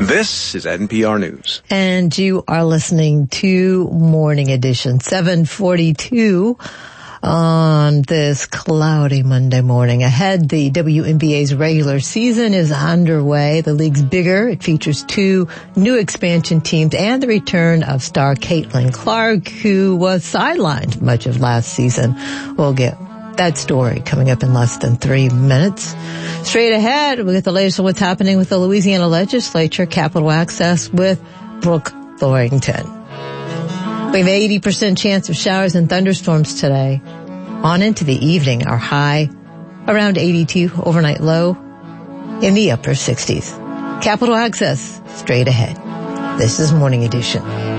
This is NPR News. And you are listening to Morning Edition, 7:42 on this cloudy Monday morning. Ahead, the WNBA's regular season is underway. The league's bigger. It features 2 new expansion teams and the return of star Caitlin Clark, who was sidelined much of last season. We'll get that story coming up in less than 3 minutes. Straight ahead, we'll get the latest on what's happening with the Louisiana legislature, Capitol Access with Brooke Thorrington. We have an 80% chance of showers and thunderstorms today. On into the evening, our high around 82, overnight low in the upper 60s. Capitol Access, straight ahead. This is Morning Edition.